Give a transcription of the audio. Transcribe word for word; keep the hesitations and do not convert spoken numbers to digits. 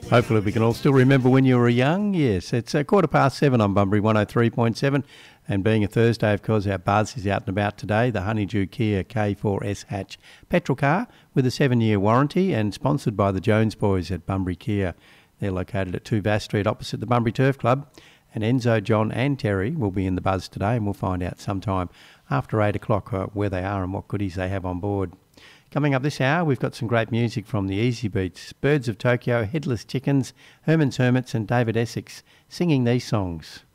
Hopefully we can all still remember when you were young. Yes, it's a quarter past seven on Bunbury one oh three point seven. And being a Thursday, of course, our buzz is out and about today. The Honeydew Kia K four S hatch petrol car with a seven-year warranty and sponsored by the Jones boys at Bunbury Kia. They're located at two Vass Street opposite the Bunbury Turf Club. And Enzo, John and Terry will be in the buzz today, and we'll find out sometime after eight o'clock uh, where they are and what goodies they have on board. Coming up this hour, we've got some great music from the Easy Beats, Birds of Tokyo, Headless Chickens, Herman's Hermits and David Essex singing these songs.